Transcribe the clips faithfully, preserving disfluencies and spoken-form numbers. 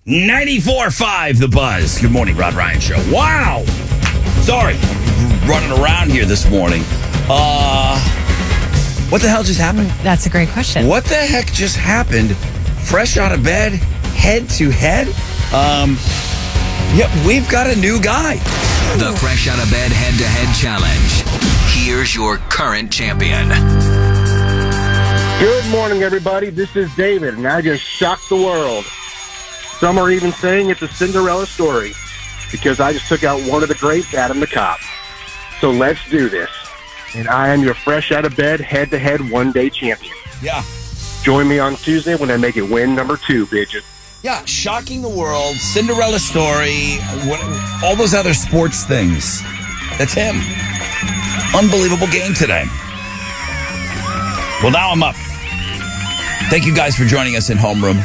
ninety-four point five The Buzz. Good morning, Rod Ryan Show. Wow. Sorry, running around here this morning. Uh, what the hell just happened? That's a great question. What the heck just happened? Fresh out of bed, head to head? Um, yeah, we've got a new guy. The Fresh Out of Bed Head-to-Head Challenge. Here's your current champion. Good morning, everybody. This is David, and I just shocked the world. Some are even saying it's a Cinderella story because I just took out one of the greats, Adam the Cop. So let's do this. And I am your Fresh Out of Bed Head-to-Head one-day champion. Yeah. Join me on Tuesday when I make it win number two, bitches. Yeah, shocking the world, Cinderella story, what, all those other sports things. That's him. Unbelievable game today. Well, now I'm up. Thank you guys for joining us in homeroom.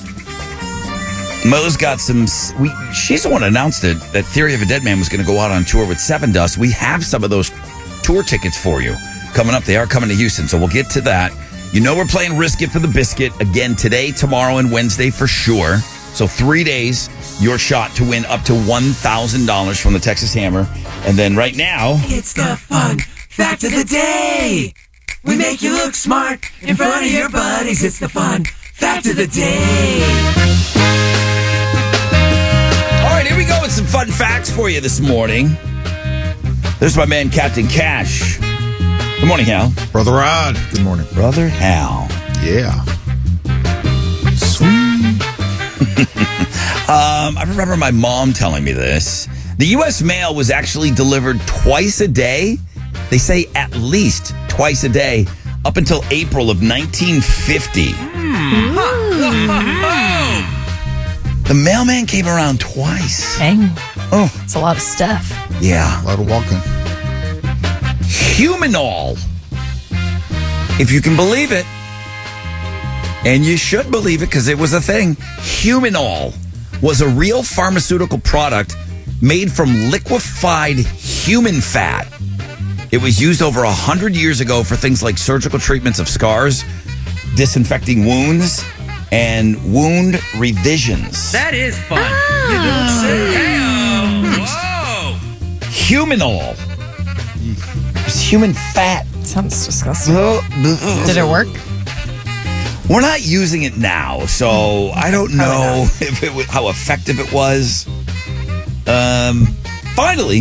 Mo's got some... We, she's the one who announced it, that Theory of a Dead Man was going to go out on tour with Seven Dust. We have some of those tour tickets for you coming up. They are coming to Houston, so we'll get to that. You know we're playing Risk It for the Biscuit again today, tomorrow, and Wednesday for sure. So three days, your shot to win up to one thousand dollars from the Texas Hammer. And then right now... It's the fun fact of the day. We make you look smart in front of your buddies. It's the fun fact of the day. All right, here we go with some fun facts for you this morning. There's my man, Captain Cash. Good morning, Hal. Brother Rod. Good morning. Brother Hal. Yeah. Sweet. um, I remember my mom telling me this. The U S mail was actually delivered twice a day. They say at least twice a day up until April of nineteen fifty. Mm. The mailman came around twice. Dang. Oh, it's a lot of stuff. Yeah. A lot of walking. Humanol. If you can believe it, and you should believe it because it was a thing, Humanol was a real pharmaceutical product made from liquefied human fat. It was used over one hundred years ago for things like surgical treatments of scars, disinfecting wounds, and wound revisions. That is fun. Ah. You don't say. Whoa. Humanol. It's human fat. Sounds disgusting. Did it work? We're not using it now, so I don't know if it was, how effective it was. Um, finally,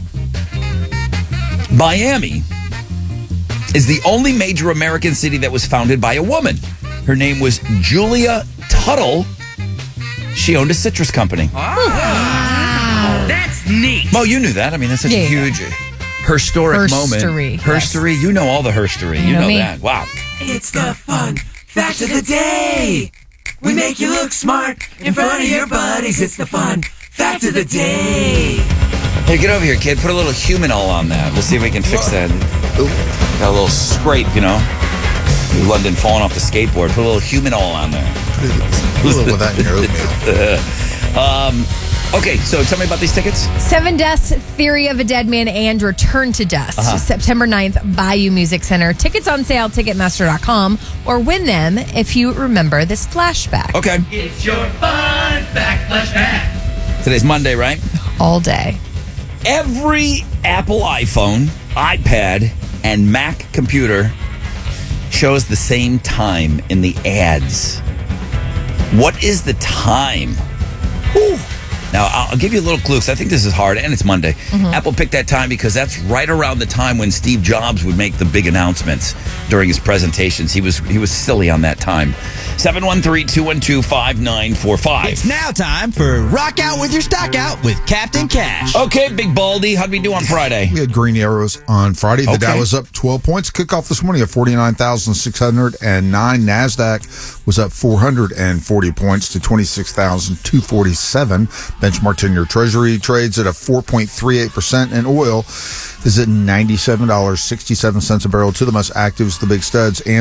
Miami is the only major American city that was founded by a woman. Her name was Julia Tuttle. She owned a citrus company. Oh. Wow. That's neat. Mo, you knew that. I mean, that's such Yeah. a huge historic moment. Herstory, yes. Herstory. You know all the herstory. You, You know, know me. that. Wow. It's the fun fact of the day. We make you look smart in front of your buddies. It's the fun fact of the day. Hey, get over here, kid. Put a little humanol on that. We'll see if we can fix that. Ooh, got a little scrape, you know. London falling off the skateboard. Put a little humanol on there. A little with that in your oatmeal. um, okay, so tell me about these tickets. Seven Dust, Theory of a Dead Man, and Return to Dust. Uh-huh. September ninth, Bayou Music Center. Tickets on sale, Ticketmaster dot com, or win them if you remember this flashback. Okay. It's your fun fact flashback. Today's Monday, right? All day. Every Apple iPhone, iPad, and Mac computer shows the same time in the ads. What is the time? Whew. Now, I'll give you a little clue because I think this is hard, and it's Monday. Mm-hmm. Apple picked that time because that's right around the time when Steve Jobs would make the big announcements during his presentations. He was he was silly on that time. seven one three, two one two, five nine four five. It's now time for Rock Out with Your Stock Out with Captain Cash. Okay, Big Baldy, how'd we do on Friday? We had green arrows on Friday. The Okay. Dow was up twelve points. Kickoff this morning at forty-nine thousand six hundred nine. NASDAQ was up four hundred forty points to twenty-six thousand two hundred forty-seven. Benchmark ten-year Treasury trades at a four point three eight percent, and oil is at ninety-seven dollars and sixty-seven cents a barrel. To the most actives, the big studs.